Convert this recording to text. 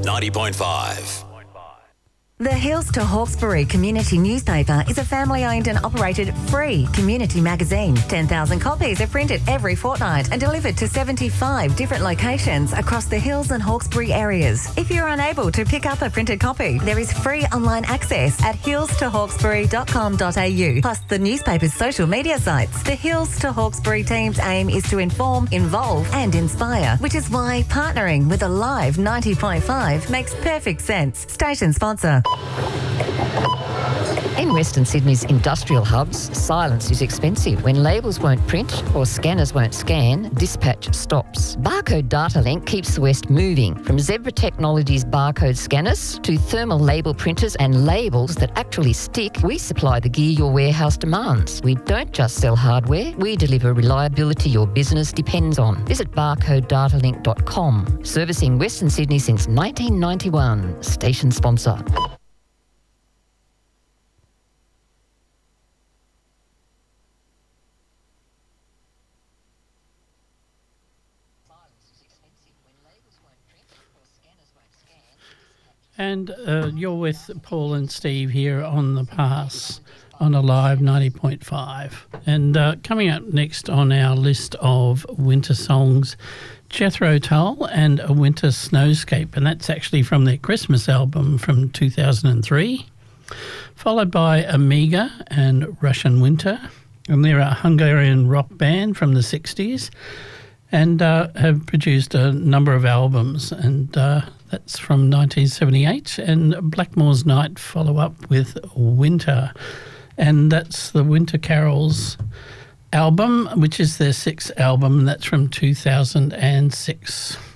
90.5. The Hills to Hawkesbury Community Newspaper is a family-owned and operated free community magazine. 10,000 copies are printed every fortnight and delivered to 75 different locations across the Hills and Hawkesbury areas. If you're unable to pick up a printed copy, there is free online access at hillstohawkesbury.com.au, plus the newspaper's social media sites. The Hills to Hawkesbury team's aim is to inform, involve and inspire, which is why partnering with Alive 90.5 makes perfect sense. Station sponsor. In Western Sydney's industrial hubs, silence is expensive. When labels won't print or scanners won't scan, dispatch stops. Barcode Data Link keeps the West moving. From Zebra Technologies barcode scanners to thermal label printers and labels that actually stick, we supply the gear your warehouse demands. We don't just sell hardware, we deliver reliability your business depends on. Visit barcodedatalink.com. Servicing Western Sydney since 1991. Station sponsor. And you're with Paul and Steve here on The Pass on Alive 90.5. And coming up next on our list of winter songs, Jethro Tull and A Winter Snowscape, and that's actually from their Christmas album from 2003, followed by Amiga and Russian Winter, and they're a Hungarian rock band from the 60s and have produced a number of albums, and that's from 1978, and Blackmore's Night follow up with Winter, and that's the Winter Carols album, which is their sixth album, and that's from 2006.